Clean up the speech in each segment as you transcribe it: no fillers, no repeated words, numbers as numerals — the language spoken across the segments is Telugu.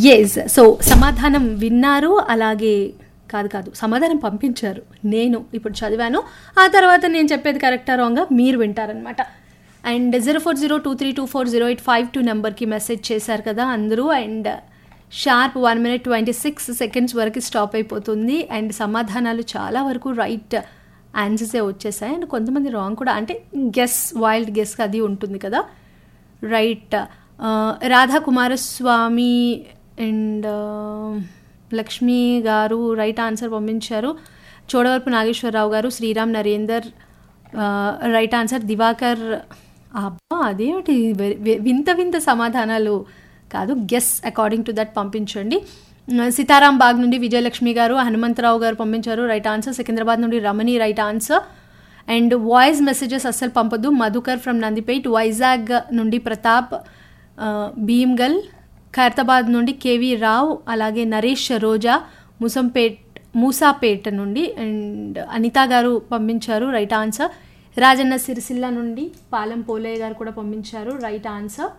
ఎస్. సో సమాధానం విన్నారు, అలాగే కాదు సమాధానం పంపించారు, నేను ఇప్పుడు చదివాను. ఆ తర్వాత నేను చెప్పేది కరెక్టా రాంగా మీరు వింటారనమాట. అండ్ 0402324085 నెంబర్కి మెసేజ్ చేశారు కదా అందరూ. అండ్ షార్ప్ 1 minute 26 seconds వరకు స్టాప్ అయిపోతుంది. అండ్ సమాధానాలు చాలా వరకు రైట్ ఆన్సర్సే వచ్చేసాయి. అండ్ కొంతమంది రాంగ్ కూడా, అంటే వైల్డ్ గెస్ అది ఉంటుంది కదా. రైట్. రాధా కుమారస్వామి అండ్ లక్ష్మి గారు రైట్ ఆన్సర్ పంపించారు. చోడవరపు నాగేశ్వరరావు గారు, శ్రీరామ్ నరేందర్ రైట్ ఆన్సర్. దివాకర్, అబ్బా అదేమిటి వింత సమాధానాలు కాదు, గెస్ అకార్డింగ్ టు దట్ పంపించండి. సీతారాం బాగ్ నుండి విజయలక్ష్మి గారు, హనుమంతరావు గారు పంపించారు రైట్ ఆన్సర్. సికింద్రాబాద్ నుండి రమణి right answer. And voice messages అస్సలు పంపొద్దు. మధుకర్ ఫ్రమ్ నందిపేట్. వైజాగ్ నుండి ప్రతాప్, భీమ్గల్. ఖైరతాబాద్ నుండి కేవీ రావు, అలాగే నరేష్ రోజా మూసాపేట్ నుండి. అండ్ అనిత గారు పంపించారు రైట్ ఆన్సర్. రాజన్న సిరిసిల్ల నుండి పాలెం పోలయ్య గారు కూడా పంపించారు right answer.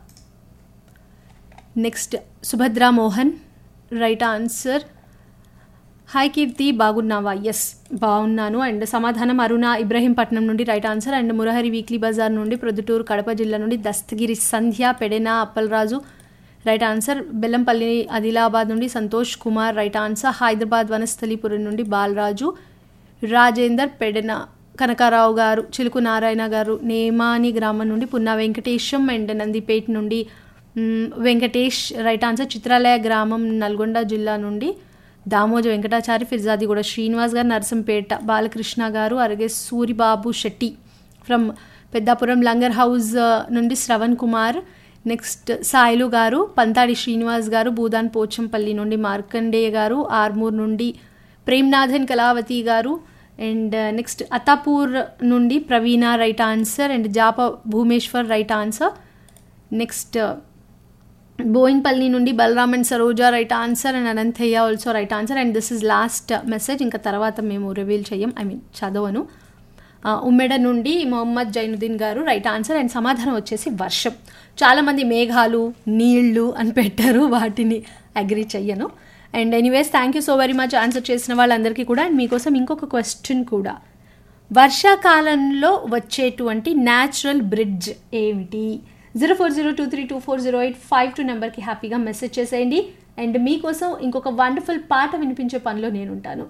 Next Subhadra Mohan right answer. Hi కీర్తి, బాగున్నావా? ఎస్ బాగున్నాను. అండ్ సమాధానం అరుణ ఇబ్రహీంపట్నం నుండి right answer. And Murahari weekly Bazar నుండి, ప్రొద్దుటూరు కడప జిల్లా నుండి దస్తగిరి సంధ్య, పెడెన అప్పలరాజు రైట్ ఆన్సర్. బెల్లంపల్లి ఆదిలాబాద్ నుండి సంతోష్ కుమార్ రైట్ ఆన్సర్. హైదరాబాద్ వనస్థలీపురం నుండి బాలరాజు, రాజేందర్, పెడెన కనకారావు గారు, చిలుకు నారాయణ గారు, నేమాని గ్రామం నుండి పున్నా వెంకటేశం. అండ్ నందిపేట నుండి వెంకటేష్ రైట్ ఆన్సర్. చిత్రాలయ గ్రామం నల్గొండ జిల్లా నుండి దామోజ వెంకటాచారి, ఫిర్జాది కూడా శ్రీనివాస్ గారు, నరసంపేట బాలకృష్ణ గారు, అలాగే సూరిబాబు శెట్టి ఫ్రమ్ పెద్దాపురం లంగర్ హౌస్ నుండి శ్రవణ్ కుమార్. నెక్స్ట్ సాయిలు గారు, పంతాడి శ్రీనివాస్ గారు, భూదాన్ పోచంపల్లి నుండి మార్కండేయ గారు, ఆర్మూర్ నుండి ప్రేమ్నాథన్ కళావతి గారు. అండ్ నెక్స్ట్ అత్తాపూర్ నుండి ప్రవీణ right answer. And జాప Bhumeshwar right answer. Next Boinpally నుండి Balram and Saroja right answer. And Anantaiah also right answer. And this is last message, ఇంకా తర్వాత మేము రివీల్ చెయ్యం, చదవను. ఉమ్మెడ నుండి మొహమ్మద్ జైనుద్దీన్ గారు రైట్ ఆన్సర్. అండ్ సమాధానం వచ్చేసి వర్షం. చాలామంది మేఘాలు, నీళ్లు అని పెట్టారు, వాటిని అగ్రీ చెయ్యను. And anyways thank you so very much answer చేసిన వాళ్ళందరికీ కూడా. అండ్ మీకోసం ఇంకొక క్వశ్చన్ కూడా. వర్షాకాలంలో వచ్చేటువంటి న్యాచురల్ బ్రిడ్జ్ ఏమిటి? 0402324085 నెంబర్కి హ్యాపీగా మెసేజ్ చేసేయండి. అండ్ మీకోసం ఇంకొక వండర్ఫుల్ పాట వినిపించే పనిలో నేను ఉంటాను.